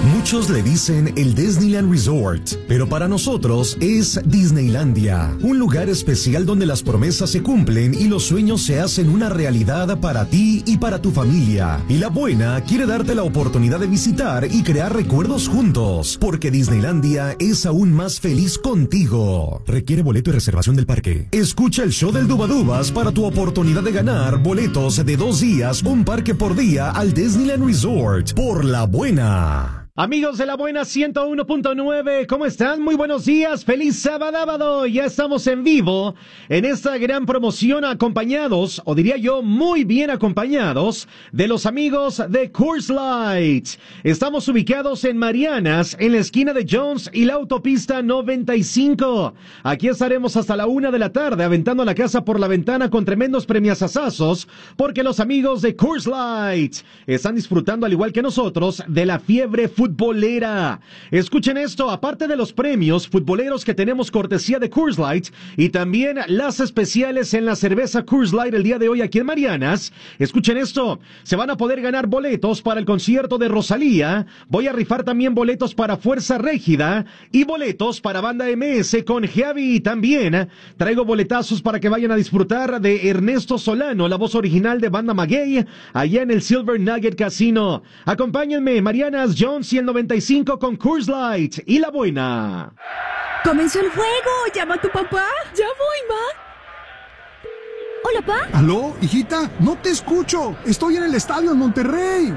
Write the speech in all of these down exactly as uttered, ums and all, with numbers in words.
Muchos le dicen el Disneyland Resort, pero para nosotros es Disneylandia, un lugar especial donde las promesas se cumplen y los sueños se hacen una realidad para ti y para tu familia. Y La Buena quiere darte la oportunidad de visitar y crear recuerdos juntos, porque Disneylandia es aún más feliz contigo. Requiere boleto y reservación del parque. Escucha el show del Dubadubas para tu oportunidad de ganar boletos de dos días, un parque por día al Disneyland Resort por La Buena. Amigos de La Buena ciento uno punto nueve, ¿cómo están? Muy buenos días, feliz sábado, ya estamos en vivo en esta gran promoción acompañados, o diría yo muy bien acompañados, de los amigos de Coors Light. Estamos ubicados en Marianas, en la esquina de Jones y la autopista noventa y cinco. Aquí estaremos hasta la una de la tarde aventando la casa por la ventana con tremendos premiazazazos, porque los amigos de Coors Light están disfrutando al igual que nosotros de la fiebre futbolera. Futbolera. Escuchen esto, aparte de los premios futboleros que tenemos cortesía de Coors Light y también las especiales en la cerveza Coors Light el día de hoy aquí en Marianas, escuchen esto, se van a poder ganar boletos para el concierto de Rosalía, voy a rifar también boletos para Fuerza Régida y boletos para Banda M S con Javi. También traigo boletazos para que vayan a disfrutar de Ernesto Solano, la voz original de Banda Maguey, allá en el Silver Nugget Casino. Acompáñenme, Marianas, Jones y el noventa y cinco con Coors Light y La Buena. ¡Comenzó el juego! ¡Llama a tu papá! ¡Ya voy, ma! ¿Hola, pa? ¿Aló, hijita? No te escucho. Estoy en el estadio en Monterrey.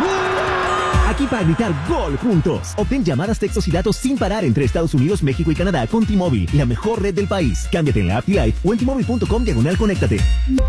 Aquí para gritar gol juntos. Obtén llamadas, textos y datos sin parar entre Estados Unidos, México y Canadá con T-Mobile, la mejor red del país. Cámbiate en la app T-Life o en T-Mobile punto com diagonal conéctate.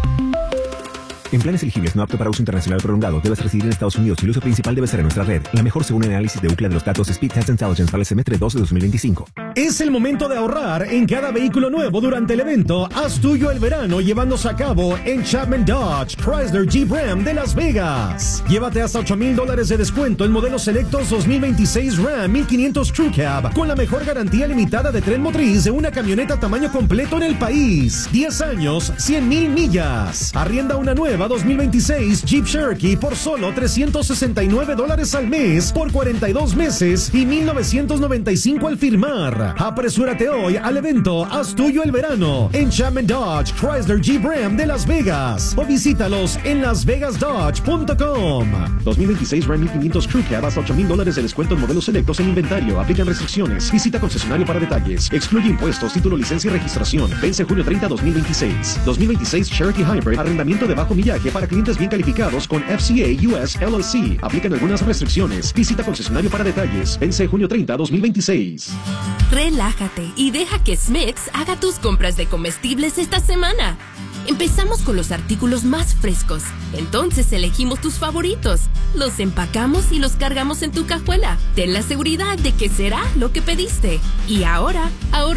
En planes elegibles no apto para uso internacional prolongado, debes residir en Estados Unidos y el uso principal debe ser en nuestra red. La mejor según el análisis de Ookla de los datos Speed Test Intelligence para el semestre dos de dos mil veinticinco. Es el momento de ahorrar en cada vehículo nuevo durante el evento. Haz tuyo el verano llevándose a cabo en Chapman Dodge Chrysler Jeep Ram de Las Vegas. Llévate hasta ocho mil dólares de descuento en modelos selectos dos mil veintiséis Ram mil quinientos Crew Cab con la mejor garantía limitada de tren motriz de una camioneta tamaño completo en el país. diez años, cien mil millas. Arrienda una nueva dos mil veintiséis Jeep Cherokee por solo trescientos sesenta y nueve dólares al mes por cuarenta y dos meses y mil novecientos noventa y cinco al firmar. Apresúrate hoy al evento Haz tuyo el verano en Chapman Dodge Chrysler Jeep Ram de Las Vegas o visítalos en las vegas dodge punto com. dos mil veintiséis Ram mil quinientos Crew Cab hasta ocho mil dólares de descuento en modelos selectos en inventario. Aplican restricciones. Visita concesionario para detalles. Excluye impuestos, título, licencia y registración. Vence junio treinta, dos mil veintiséis. dos mil veintiséis Cherokee Hybrid. Arrendamiento de bajo millaje para clientes bien calificados con F C A U S L L C. Aplican algunas restricciones. Visita concesionario para detalles. Vence junio treinta, dos mil veintiséis. Relájate y deja que Smith's haga tus compras de comestibles esta semana. Empezamos con los artículos más frescos. Entonces elegimos tus favoritos. Los empacamos y los cargamos en tu cajuela. Ten la seguridad de que será lo que pediste. Y ahora, ahorra